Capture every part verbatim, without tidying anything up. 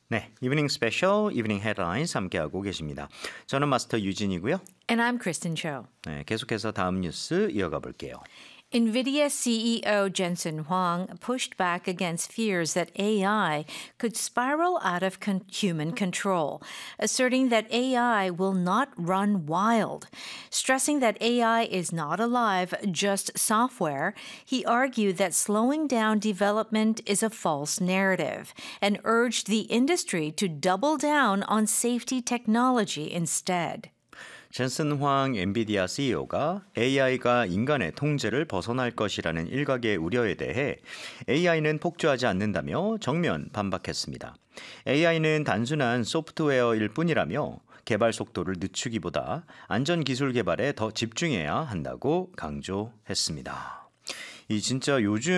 네, 이브닝 스페셜, 이브닝 헤드라인스 함께하고 계십니다. 저는 마스터 유진이고요. And I'm Kristen Cho. 네, 계속해서 다음 뉴스 이어가 볼게요. NVIDIA C E O Jensen Huang pushed back against fears that A I could spiral out of con- human control, asserting that A I will not run wild. Stressing that A I is not alive, just software, he argued that slowing down development is a false narrative and urged the industry to double down on safety technology instead. 젠슨 황 엔비디아 씨이오가 에이아이가 인간의 통제를 벗어날 것이라는 일각의 우려에 대해 에이아이는 폭주하지 않는다며 정면 반박했습니다. 에이아이는 단순한 소프트웨어일 뿐이라며 개발 속도를 늦추기보다 안전 기술 개발에 더 집중해야 한다고 강조했습니다. 이 진짜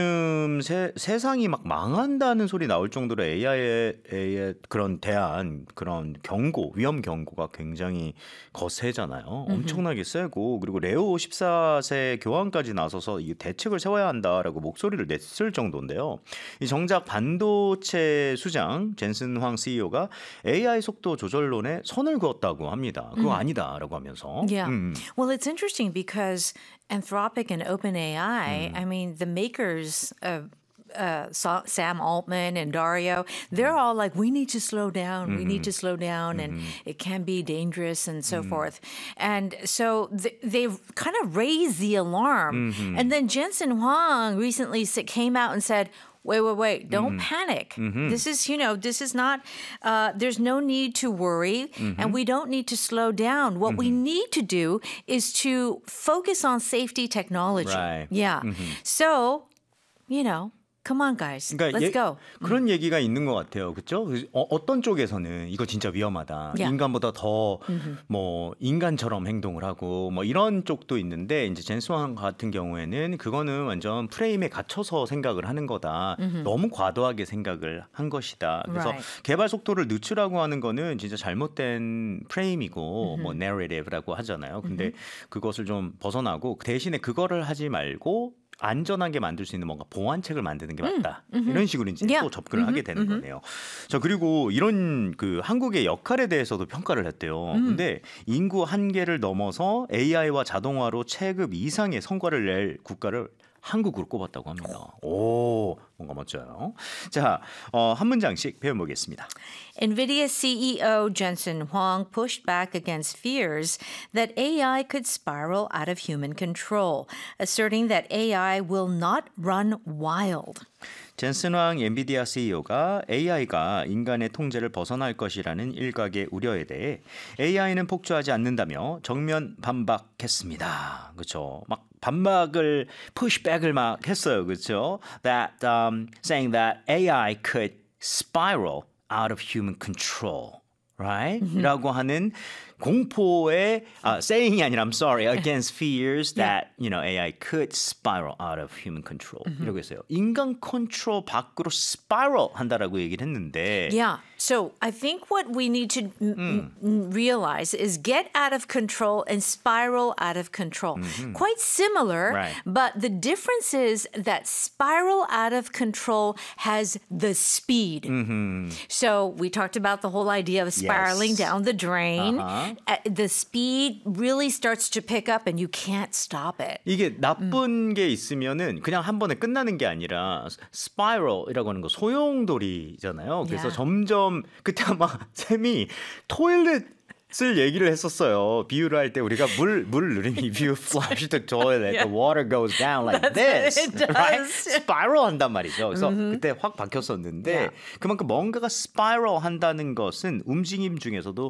요즘 세, 세상이 막 망한다는 소리 나올 정도로 에이아이의, 에이아이의 그런 대한 그런 경고, 위험 경고가 굉장히 거세잖아요. 엄청나게 세고 그리고 레오 십사 세 교환까지 나서서 이 대책을 세워야 한다라고 목소리를 냈을 정도인데요. 이 정작 반도체 수장 젠슨 황 씨이오가 에이아이 속도 조절론에 선을 그었다고 합니다. 그거 음. 아니다라고 하면서. Yeah. 음. Well, it's interesting because Anthropic and OpenAI, Mm. I mean, the makers of uh, Sa- Sam Altman and Dario, they're all like, we need to slow down, we need to slow down, and it can be dangerous and so forth. And so th- they've kind of raised the alarm. And then Jensen Huang recently s- came out and said, wait, wait, wait, don't panic. This is, you know, this is not, uh, there's no need to worry and we don't need to slow down. What we need to do is to focus on safety technology. Right. Yeah. So, you know, come on, guys. 그러니까 Let's 예, go. 그런 얘기가 있는 것 같아요. 그렇죠? 어, 어떤 쪽에서는 이거 진짜 위험하다. Yeah. 인간보다 더 뭐 인간처럼 행동을 하고 뭐 이런 쪽도 있는데 이제 젠스왕 같은 경우에는 그거는 완전 프레임에 갇혀서 생각을 하는 거다. 너무 과도하게 생각을 한 것이다. 그래서 Right. 개발 속도를 늦추라고 하는 거는 진짜 잘못된 프레임이고 뭐 narrative라고 하잖아요. 근데 그것을 좀 벗어나고 대신에 그거를 하지 말고 안전하게 만들 수 있는 뭔가 보완책을 만드는 게 맞다. 이런 식으로 이제 Yeah. 또 접근을 하게 되는 거네요. 자, 그리고 이런 그 한국의 역할에 대해서도 평가를 했대요. 근데 인구 한계를 넘어서 에이아이와 자동화로 체급 이상의 성과를 낼 국가를 한국으로 꼽았다고 합니다. 오, 뭔가 멋져요. 자, 어, 한 문장씩 배워보겠습니다. NVIDIA C E O Jensen Huang pushed back against fears that A I could spiral out of human control, asserting that A I will not run wild. 젠슨 황 엔비디아 씨이오가 에이아이가 인간의 통제를 벗어날 것이라는 일각의 우려에 대해 에이아이는 폭주하지 않는다며 정면 반박했습니다. 그렇죠? 막 반박을 pushback을 막 했어요. 그렇죠? That um, saying that 에이아이 could spiral out of human control. Right? 라고 하는 공포의 아, saying이 아니라 I'm sorry against fears that you know 에이아이 could spiral out of human control 이러고 있어요. 인간 컨트롤 밖으로 spiral 한다라고 얘기를 했는데 Yeah. So I think what we need to m- m- realize is get out of control and spiral out of control. Quite similar, Right. but the difference is that spiral out of control has the speed. So we talked about the whole idea of spiraling Yes. down the drain. Uh-huh. Uh, The speed really starts to pick up and you can't stop it. 이게 나쁜 게 있으면은 그냥 한 번에 끝나는 게 아니라 spiral이라고 하는 거 소용돌이잖아요. 그래서 Yeah. 점점 그때 아마 쌤이 토일렛을 얘기를 했었어요. 비유를 할 때 우리가 물 물 누르면 if you flush the toilet, the water goes down like this, it does. right? Spiral 한단 말이죠. 그래서 그때 확 바뀌었었는데 Yeah. 그만큼 뭔가가 spiral 한다는 것은 움직임 중에서도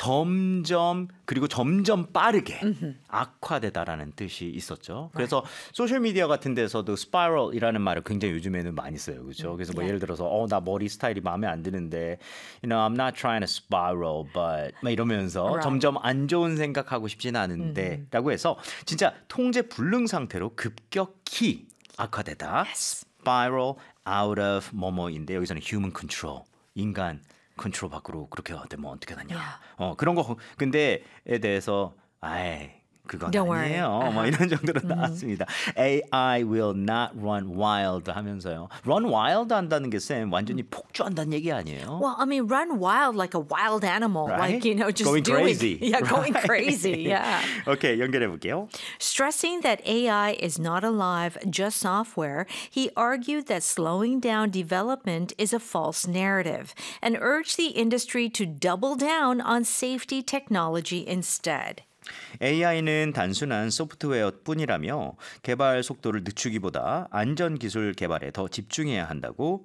점점 그리고 점점 빠르게 악화되다라는 뜻이 있었죠. 그래서 소셜 미디어 같은 데서도 spiral이라는 말을 굉장히 요즘에는 많이 써요. 그렇죠? 그래서 뭐 예를 들어서 어, 나 머리 스타일이 마음에 안 드는데 you know, I'm not trying to spiral but 막 이러면서 Right. 점점 안 좋은 생각하고 싶지는 않은데 라고 해서 진짜 통제 불능 상태로 급격히 악화되다. spiral out of 뭐뭐인데 여기서는 human control. 인간 컨트롤 밖으로 그렇게 되면 어떻게 되냐. Yeah. 어, 그런 거 근데에 대해서 아이 그건 Don't worry. 아니에요. 뭐 이런 정도로 나왔습니다. 에이아이 will not run wild 하면서요. run wild 한다는 게 쌤 완전히 폭주한다는 얘기 아니에요? Well, I mean, run wild like a wild animal, Right? like you know, just Going doing, crazy. yeah, going Right. crazy, yeah. 오케이, 연결해 볼게요. Stressing that A I is not alive, just software, he argued that slowing down development is a false narrative and urged the industry to double down on safety technology instead. 에이아이는 단순한 소프트웨어뿐이라며 개발 속도를 늦추기보다 안전 기술 개발에 더 집중해야 한다고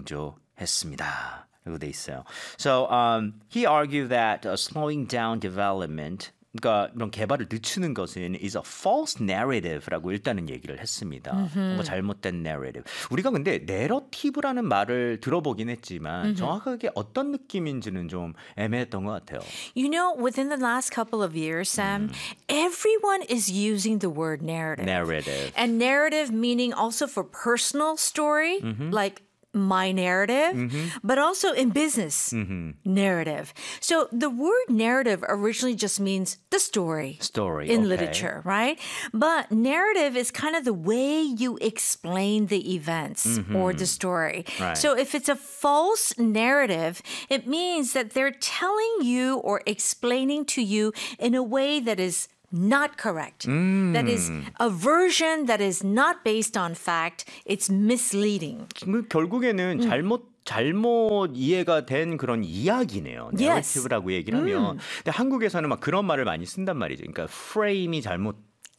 강조했습니다. 라고 돼 있어요. So um, he argued that uh, slowing down development 그러니까 이런 개발을 늦추는 것은 is a false narrative라고 일단은 얘기를 했습니다. 뭔가 잘못된 narrative. 우리가 근데 내러티브라는 말을 들어보긴 했지만 정확하게 어떤 느낌인지는 좀 애매했던 것 같아요. You know, within the last couple of years, Sam, everyone is using the word narrative. narrative. And narrative meaning also for personal story, like my narrative, but also in business, narrative. So the word narrative originally just means the story. Story, in okay. literature, right? But narrative is kind of the way you explain the events or the story. Right. So if it's a false narrative, it means that they're telling you or explaining to you in a way that is not correct. That is a version that is not based on fact. It's misleading. 그 결국에는 잘못 잘못 이해가 된 그런 이야기네요. Yes. 내러티브라고 얘기를 하면. 근데 한국에서는 막 그런 말을 많이 쓴단 말이죠. 그러니까 프레임이 잘못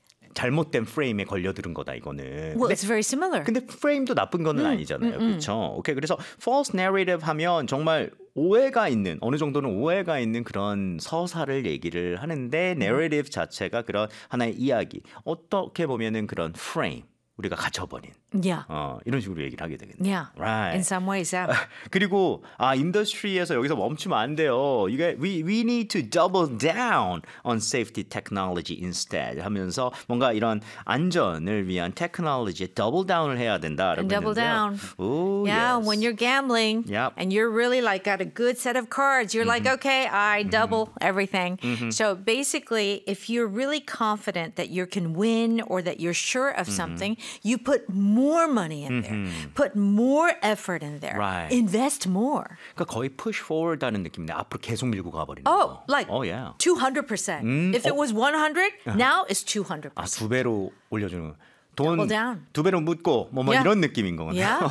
잘못된 프레임에 걸려들은 거다 이거는. Well, 근데, it's very similar. 근데 프레임도 나쁜 건 아니잖아요. 그렇죠? 오케이. 그래서 false narrative 하면 정말 오해가 있는 어느 정도는 오해가 있는 그런 서사를 얘기를 하는데 narrative 자체가 그런 하나의 이야기. 어떻게 보면은 그런 frame 우리가 갇혀버린 Yeah. 어, 이런 식으로 얘기를 하게 되겠네요. Yeah. Right. In some ways, yeah. 그리고 아 인더스트리에서 여기서 멈추면 안 돼요. 이게 we we need to double down on safety technology instead 하면서 뭔가 이런 안전을 위한 테크놀로지에 double down을 해야 된다라고 And double 했는데요. down. 오, Yeah, yes. when you're gambling Yep. and you're really like got a good set of cards, you're like, okay, I double everything. So basically, if you're really confident that you can win or that you're sure of something, you put more money in there, put more effort in there, Right. invest more. 그러니까 거의 push forward 하는 느낌인데 앞으로 계속 밀고 가버리는 Oh, 거. like oh, yeah. two hundred percent. If it was one hundred, now it's two hundred 아, percent. 두 배로 올려주는 돈 Double down. 두 배로 묻고 뭐, 뭐 Yeah. 이런 느낌인 거네요. Yeah.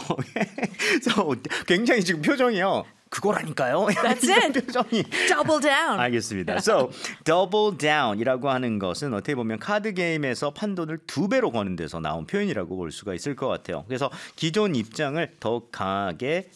그래서 굉장히 지금 표정이요. 그거라니까요. That's 이런 it. 표정이. Double down. 알겠습니다. So, double down이라고 하는 것은 어떻게 보면 카드 게임에서 판돈을 두 배로 거는 데서 나온 표현이라고 볼 수가 있을 것 같아요. 그래서 기존 입장을 더욱 강하게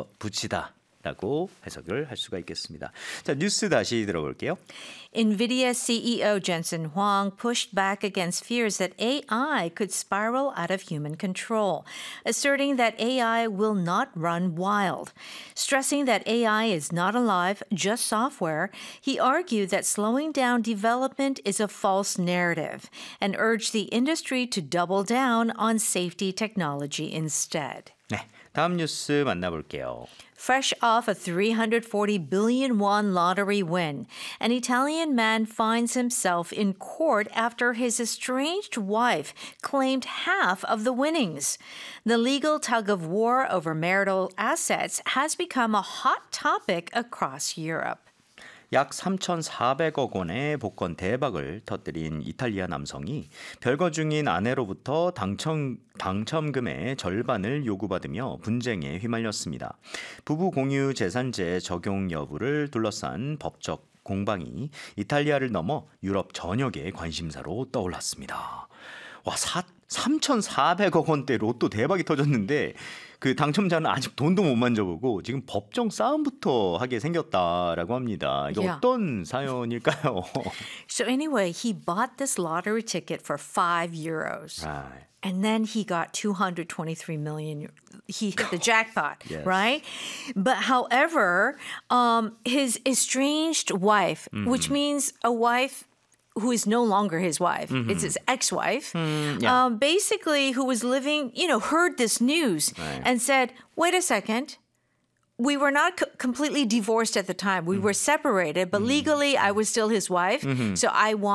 밀어붙이다라고 해석을 할 수가 있겠습니다. 자, 뉴스 다시 들어볼게요. NVIDIA C E O Jensen Huang pushed back against fears that A I could spiral out of human control, asserting that A I will not run wild. Stressing that A I is not alive, just software, he argued that slowing down development is a false narrative and urged the industry to double down on safety technology instead. 네, 다음 뉴스 만나볼게요. Fresh off a three hundred forty billion won lottery win, an Italian man finds himself in court after his estranged wife claimed half of the winnings. The legal tug of war over marital assets has become a hot topic across Europe. 약 삼천사백억 원의 복권 대박을 터뜨린 이탈리아 남성이 별거 중인 아내로부터 당첨, 당첨금의 절반을 요구받으며 분쟁에 휘말렸습니다. 부부 공유 재산제 적용 여부를 둘러싼 법적 공방이 이탈리아를 넘어 유럽 전역의 관심사로 떠올랐습니다. 와, 사, 삼천사백억 원대 로또 대박이 터졌는데 그 당첨자는 아직 돈도 못 만져보고 지금 법정 싸움부터 하게 생겼다라고 합니다. 이게 Yeah. 어떤 사연일까요? So anyway, he bought this lottery ticket for five euros. Right. And then he got two hundred twenty-three million. He hit the jackpot, Yes. right? But however, um, his estranged wife, which means a wife who is no longer his wife, it's his ex-wife, yeah. um, basically who was living, you know, heard this news Right. and said, wait a second. We were not co- completely divorced at the time. We were separated, but legally I was still his wife. So I want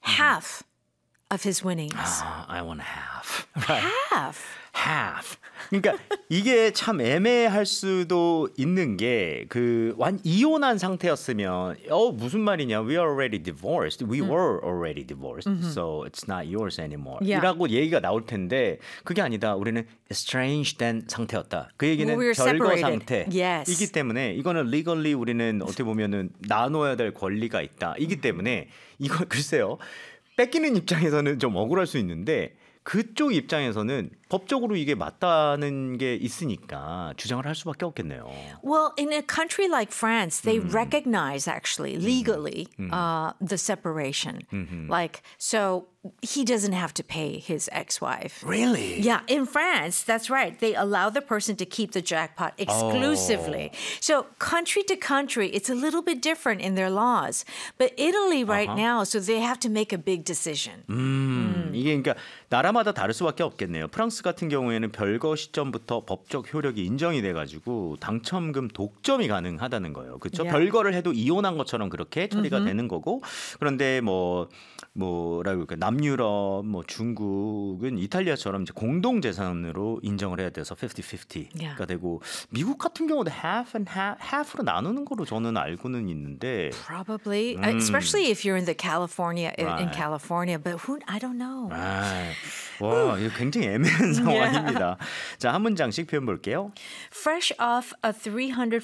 half of his winnings. Ah, I want half. Right. Half. half. 그러니까 이게 참 애매할 수도 있는 게 그 완 이혼한 상태였으면 어 무슨 말이냐? We are already divorced. We were already divorced. So it's not yours anymore. Yeah. 이라고 얘기가 나올 텐데 그게 아니다. 우리는 estranged 된 상태였다. 그 얘기는 We're 별거 separated. Yes. 상태이기 때문에 이거는 legally 우리는 어떻게 보면은 나눠야 될 권리가 있다. 이기 때문에 이거 글쎄요. 뺏기는 입장에서는 좀 억울할 수 있는데 그쪽 입장에서는 법적으로 이게 맞다는 게 있으니까 주장을 할 수밖에 없겠네요. Well, in a country like France, they recognize actually legally uh, the separation. Like, so he doesn't have to pay his ex-wife. Really? Yeah, in France, that's right. They allow the person to keep the jackpot exclusively. So country to country, it's a little bit different in their laws. But Italy right Uh-huh. now, so they have to make a big decision. 음, 이게 그러니까 나라마다 다를 수밖에 없겠네요. 프랑스 같은 경우에는 별거 시점부터 법적 효력이 인정이 돼가지고 당첨금 독점이 가능하다는 거예요. 그렇죠? Yeah. 별거를 해도 이혼한 것처럼 그렇게 처리가 되는 거고 그런데 뭐 뭐라 그럴까 남유럽, 뭐 중국은 이탈리아처럼 이제 공동 재산으로 인정을 해야 돼서 fifty fifty가 Yeah. 되고 미국 같은 경우도 half and half, half로 나누는 거로 저는 알고는 있는데. Probably, uh, especially if you're in the California in Right. California. But who? I don't know. 아, 와, 이거 굉장히 애매한 상황입니다. 자, 한 문장씩 표현 볼게요. Fresh off a three hundred